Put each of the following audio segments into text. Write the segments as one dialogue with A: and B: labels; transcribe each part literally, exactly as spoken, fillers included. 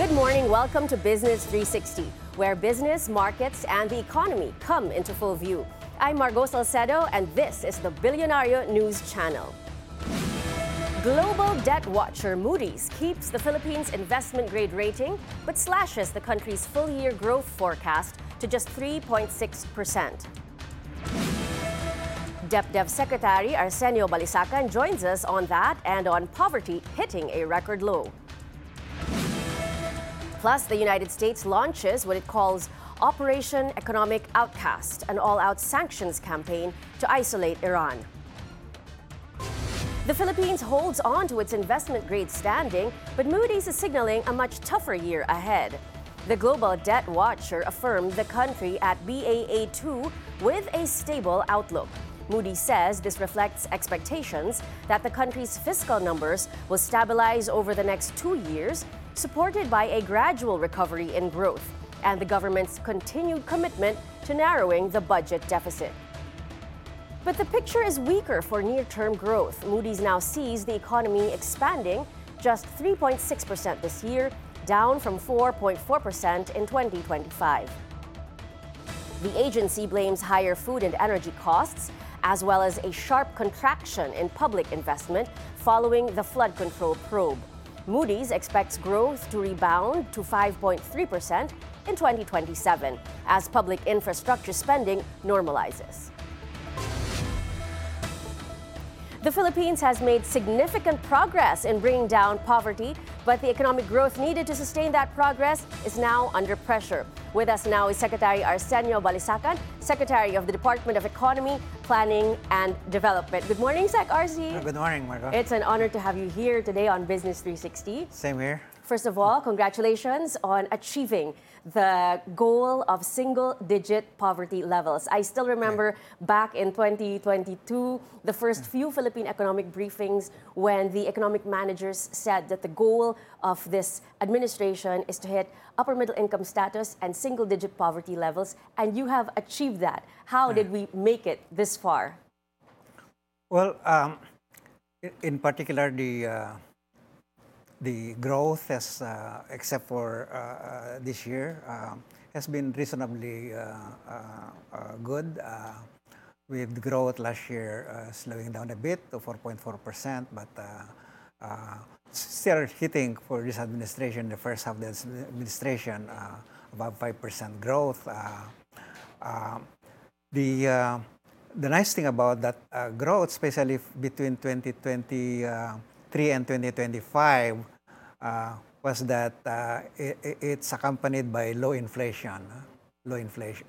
A: Good morning. Welcome to Business three sixty, where business, markets, and the economy come into full view. I'm Margot Salcedo, and this is the Billionario News Channel. Global debt watcher Moody's keeps the Philippines' investment grade rating, but slashes the country's full-year growth forecast to just three point six percent. DepDev Secretary Arsenio Balisacan joins us on that and on poverty hitting a record low. Plus, the United States launches what it calls Operation Economic Outcast, an all-out sanctions campaign to isolate Iran. The Philippines holds on to its investment-grade standing, but Moody's is signaling a much tougher year ahead. The global debt watcher affirmed the country at B A A two with a stable outlook. Moody's says this reflects expectations that the country's fiscal numbers will stabilize over the next two years, supported by a gradual recovery in growth and the government's continued commitment to narrowing the budget deficit. But the picture is weaker for near-term growth. Moody's now sees the economy expanding just three point six percent this year, down from four point four percent in twenty twenty-five. The agency blames higher food and energy costs, as well as a sharp contraction in public investment following the flood control probe. Moody's expects growth to rebound to five point three percent in twenty twenty-seven as public infrastructure spending normalizes. The Philippines has made significant progress in bringing down poverty, but the economic growth needed to sustain that progress is now under pressure. With us now is Secretary Arsenio Balisacan, Secretary of the Department of Economy, Planning and Development. Good morning, Sec R C.
B: Good morning, Margo.
A: It's an honor to have you here today on Business three sixty.
B: Same here.
A: First of all, congratulations on achieving the goal of single-digit poverty levels. I still remember yeah. back in twenty twenty-two, the first few Philippine economic briefings when the economic managers said that the goal of this administration is to hit upper middle income status and single-digit poverty levels, and you have achieved that. How yeah. did we make it this far?
B: Well, um, in particular, the uh, The growth, has, uh, except for uh, uh, this year, uh, has been reasonably uh, uh, uh, good, uh, with growth last year uh, slowing down a bit to four point four percent, but uh, uh, still hitting for this administration, the first half of the administration, uh, about five percent growth. Uh, uh, the, uh, the nice thing about that uh, growth, especially between twenty twenty-three and twenty twenty-five, uh, was that uh, it, it's accompanied by low inflation. Low inflation.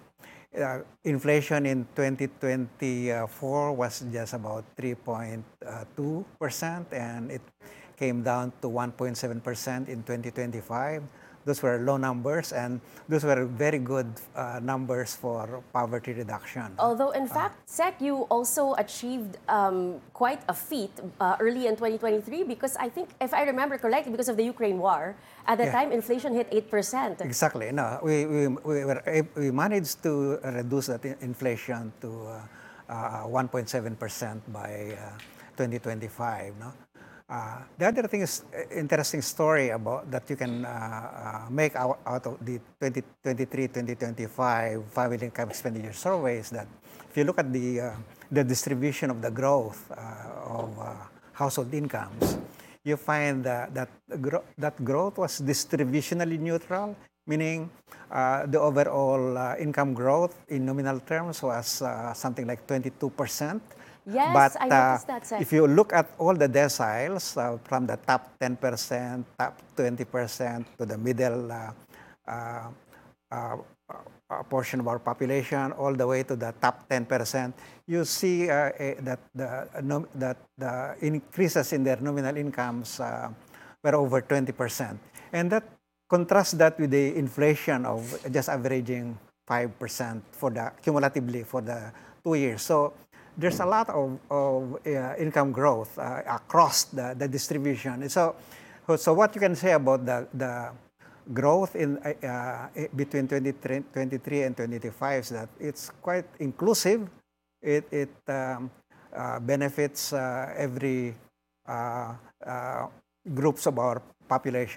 B: Uh, uh, inflation in twenty twenty-four was just about three point two percent, and it came down to one point seven percent in twenty twenty-five. Those were low numbers, and those were very good uh, numbers for poverty reduction.
A: Although, in fact, uh, Sec, you also achieved um, quite a feat uh, early in twenty twenty-three, because I think, if I remember correctly, because of the Ukraine war, at that yeah. time, inflation hit eight percent.
B: Exactly. No, we, we, we, were, we managed to reduce that inflation to uh, uh, one point seven percent by uh, twenty twenty-five. No? Uh, the other thing is uh, interesting story about that you can uh, uh, make out, out of the twenty twenty-three twenty twenty-five family income expenditure surveys, that if you look at the uh, the distribution of the growth uh, of uh, household incomes, you find uh, that gro that growth was distributionally neutral, meaning uh, the overall uh, income growth in nominal terms was uh, something like twenty-two percent.
A: Yes,
B: but,
A: I
B: uh,
A: noticed that, sir.
B: If you look at all the deciles, uh, from the top ten percent, top twenty percent, to the middle uh, uh, uh, uh, portion of our population, all the way to the top ten percent, you see uh, a, that, the, uh, no, that the increases in their nominal incomes uh, were over twenty percent. And that contrasts that with the inflation of just averaging five percent for the, cumulatively for the two years. So there's a lot of, of uh, income growth uh, across the, the distribution. So, so what you can say about the, the growth in uh, between twenty twenty-three and twenty twenty-five is that it's quite inclusive. It, it um, uh, benefits uh, every uh, uh, groups of our population.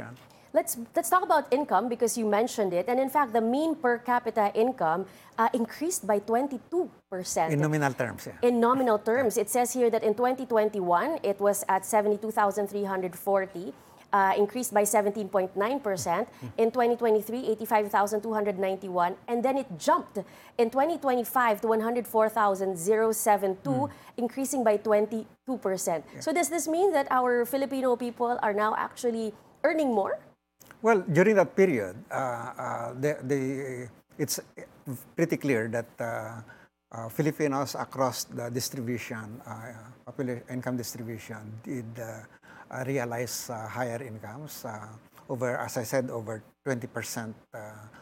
A: Let's let's talk about income because you mentioned it, and in fact, the mean per capita income uh, increased by twenty-two percent.
B: In nominal terms, yeah.
A: In nominal terms, it says here that in twenty twenty-one, it was at seventy-two thousand three hundred forty, uh, increased by seventeen point nine percent. In twenty twenty-three, eighty-five thousand two hundred ninety-one, and then it jumped in twenty twenty-five to one hundred four thousand seventy-two, mm. increasing by twenty-two percent. Yeah. So does this mean that our Filipino people are now actually earning more?
B: Well, during that period, uh, uh, the, the, it's pretty clear that uh, uh, Filipinos across the distribution, uh, population income distribution, did uh, uh, realize uh, higher incomes. Uh, over, as I said, over twenty percent uh,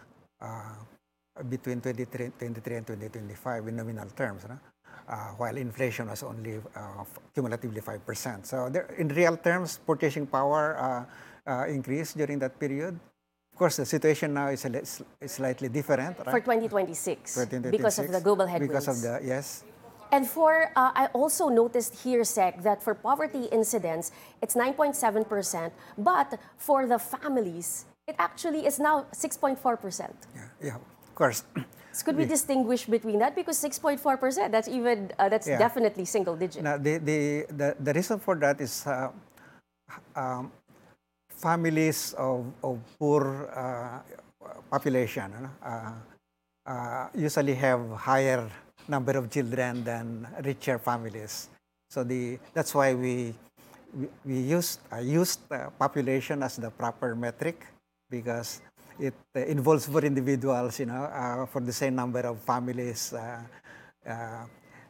B: uh, between twenty twenty-three and twenty twenty-five in nominal terms, no? Uh, while inflation was only uh, cumulatively five percent. So there, in real terms, purchasing power uh, Uh, increase during that period. Of course, the situation now is, a, is slightly different. Right?
A: For twenty twenty-six, twenty twenty-six, because of the global headwinds.
B: Because of the, yes.
A: And for, uh, I also noticed here, Sec, that for poverty incidence, it's nine point seven percent, but for the families, it actually is now six point four percent.
B: Yeah, yeah, of course.
A: So could we distinguish between that? Because six point four percent, that's even, uh, that's yeah. definitely single digit.
B: Now, the, the, the, the reason for that is uh, um, families of, of poor uh, population uh, uh, usually have higher number of children than richer families. So the that's why we we, we used uh, used uh, population as the proper metric, because it uh, involves for individuals, you know, uh, for the same number of families. Uh, uh,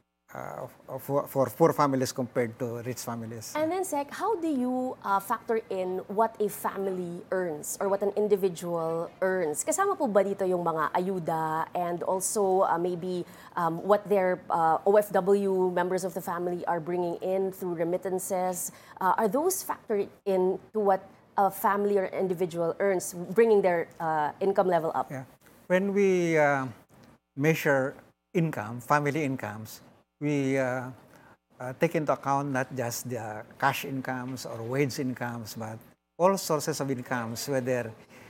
B: Uh, for, for poor families compared to rich families.
A: And then, Sec, how do you uh, factor in what a family earns or what an individual earns? Kasama po ba dito yung mga ayuda and also uh, maybe um, what their uh, O F W members of the family are bringing in through remittances? Uh, are those factored in to what a family or individual earns, bringing their uh, income level up?
B: Yeah. When we uh, measure income, family incomes, we uh, uh, take into account not just the cash incomes or wage incomes, but all sources of incomes, whether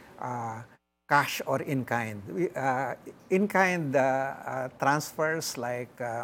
B: uh, cash or in-kind. Uh, in-kind uh, uh, transfers like uh,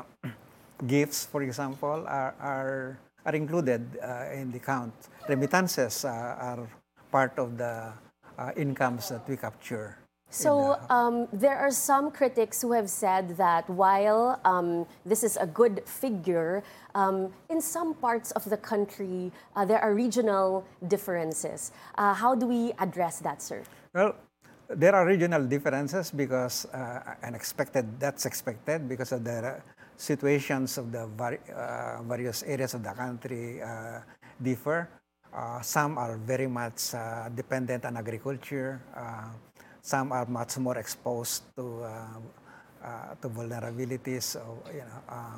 B: gifts, for example, are, are, are included uh, in the count. Remittances uh, are part of the uh, incomes that we capture.
A: So um, there are some critics who have said that while um, this is a good figure, um, in some parts of the country uh, there are regional differences. Uh, how do we address that, sir?
B: Well, there are regional differences because uh, unexpected, that's expected because of the situations of the vari uh, various areas of the country uh, differ. Uh, some are very much uh, dependent on agriculture. Uh, Some are much more exposed to uh, uh, to vulnerabilities, of, you know, uh,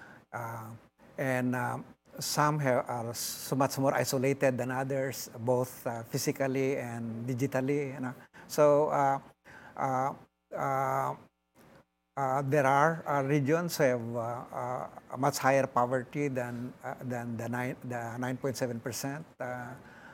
B: uh, and um, some have, are so much more isolated than others, both uh, physically and digitally. You know, so uh, uh, uh, uh, there are uh, regions who have uh, uh, a much higher poverty than uh, than the nine the nine point seven percent. Uh,